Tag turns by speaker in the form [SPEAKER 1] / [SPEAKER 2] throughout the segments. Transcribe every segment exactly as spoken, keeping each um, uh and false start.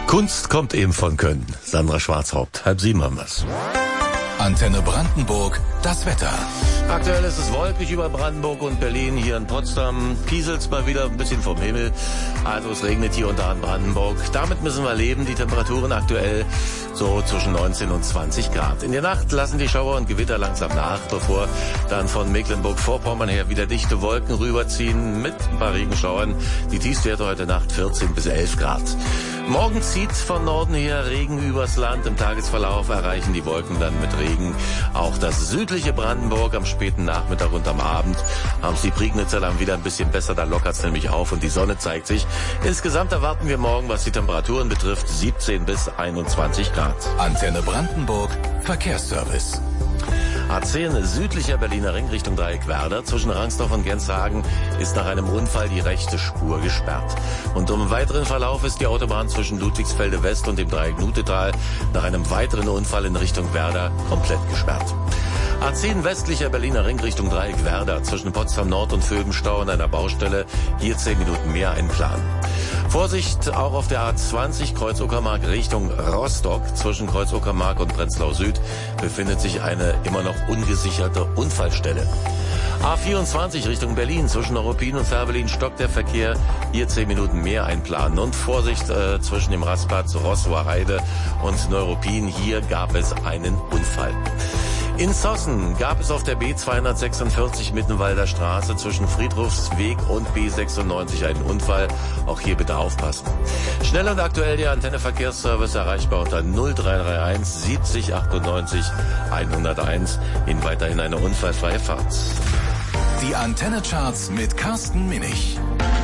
[SPEAKER 1] Kunst kommt eben von Köln. Sandra Schwarzhaupt. Halb sieben haben wir's.
[SPEAKER 2] Antenne Brandenburg, das Wetter.
[SPEAKER 1] Aktuell ist es wolkig über Brandenburg und Berlin. Hier in Potsdam pieselt's mal wieder ein bisschen vom Himmel. Also es regnet hier und da in Brandenburg. Damit müssen wir leben. Die Temperaturen aktuell so zwischen neunzehn und zwanzig Grad. In der Nacht lassen die Schauer und Gewitter langsam nach, bevor dann von Mecklenburg-Vorpommern her wieder dichte Wolken rüberziehen mit ein paar Regenschauern. Die Tiefstwerte heute Nacht vierzehn bis elf Grad. Morgen zieht von Norden her Regen übers Land. Im Tagesverlauf erreichen die Wolken dann mit Regen auch das südliche Brandenburg. Am späten Nachmittag und am Abend haben es die Prignitzer dann wieder ein bisschen besser. Da lockert es nämlich auf und die Sonne zeigt sich. Insgesamt erwarten wir morgen, was die Temperaturen betrifft, siebzehn bis einundzwanzig Grad.
[SPEAKER 2] Antenne Brandenburg, Verkehrsservice.
[SPEAKER 1] A zehn südlicher Berliner Ring Richtung Dreieck Werder. Zwischen Rangsdorf und Genshagen ist nach einem Unfall die rechte Spur gesperrt. Und um weiteren Verlauf ist die Autobahn zwischen Ludwigsfelde West und dem Dreieck Nutetal nach einem weiteren Unfall in Richtung Werder komplett gesperrt. A zehn westlicher Berliner Ring Richtung Dreieck Werder. Zwischen Potsdam Nord und Vöbenstau an einer Baustelle. Hier zehn Minuten mehr einplanen. Vorsicht auch auf der A zwanzig Kreuz Uckermark Richtung Rostock. Zwischen Kreuz Uckermark und Prenzlau Süd befindet sich eine immer noch ungesicherte Unfallstelle. A vierundzwanzig Richtung Berlin. Zwischen Neuruppin und Fährberlin stockt der Verkehr. Hier zehn Minuten mehr einplanen. Und Vorsicht äh, zwischen dem Rastplatz Roßauer Heide und Neuruppin. Hier gab es einen Unfall. In Zossen gab es auf der B zweihundertsechsundvierzig Mittenwalder Straße zwischen Friedhofsweg und B sechsundneunzig einen Unfall. Auch hier bitte aufpassen. Schnell und aktuell der Antenne Verkehrsservice erreichbar unter null drei drei eins siebzig achtundneunzig hunderteins. Ihnen weiterhin eine unfallfreie Fahrt.
[SPEAKER 2] Die Antenne Charts mit Carsten Minich.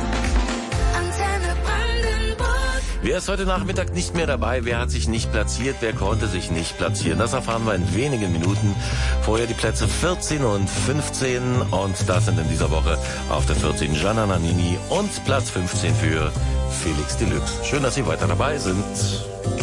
[SPEAKER 1] Wer ist heute Nachmittag nicht mehr dabei? Wer hat sich nicht platziert? Wer konnte sich nicht platzieren? Das erfahren wir in wenigen Minuten. Vorher die Plätze vierzehn und fünfzehn. Und das sind in dieser Woche auf der vierzehn Gianna Nannini und Platz fünfzehn für Felix Deluxe. Schön, dass Sie weiter dabei sind.